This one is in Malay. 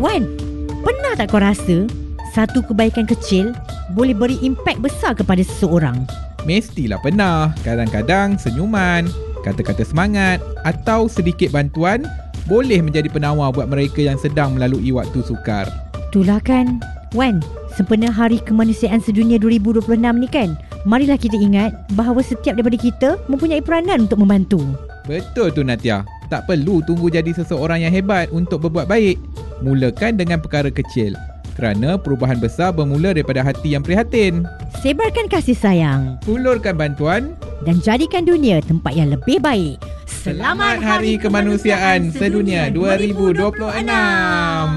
Wan, pernah tak kau rasa satu kebaikan kecil boleh beri impak besar kepada seseorang? Mestilah pernah. Kadang-kadang senyuman, kata-kata semangat atau sedikit bantuan boleh menjadi penawar buat mereka yang sedang melalui waktu sukar. Itulah kan. Wan, sempena Hari Kemanusiaan Sedunia 2026 ni kan, marilah kita ingat bahawa setiap daripada kita mempunyai peranan untuk membantu. Betul tu Natia. Tak perlu tunggu jadi seseorang yang hebat untuk berbuat baik. Mulakan dengan perkara kecil. Kerana perubahan besar bermula daripada hati yang prihatin. Sebarkan kasih sayang. Hulurkan bantuan. Dan jadikan dunia tempat yang lebih baik. Selamat Hari Kemanusiaan Sedunia 2026.